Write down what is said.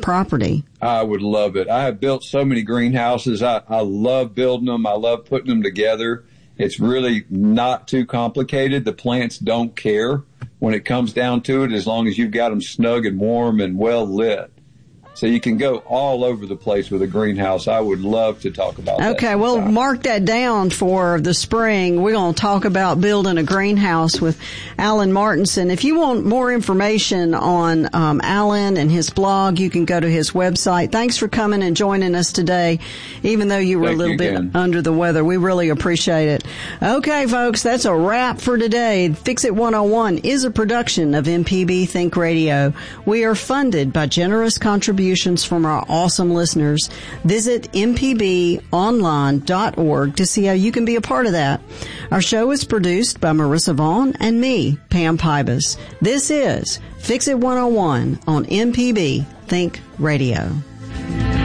property. I would love it. I have built so many greenhouses. I love building them. I love putting them together. It's really not too complicated. The plants don't care when it comes down to it, as long as you've got them snug and warm and well lit. So you can go all over the place with a greenhouse. I would love to talk about that. Okay, well, mark that down for the spring. We're going to talk about building a greenhouse with Alan Martinson. If you want more information on Alan and his blog, you can go to his website. Thanks for coming and joining us today, even though you were a little bit under the weather. We really appreciate it. Okay, folks, that's a wrap for today. Fix It 101 is a production of MPB Think Radio. We are funded by generous contributions from our awesome listeners. Visit mpbonline.org to see how you can be a part of that. Our show is produced by Marissa Vaughn and me, Pam Pybus. This is Fix It 101 on MPB Think Radio.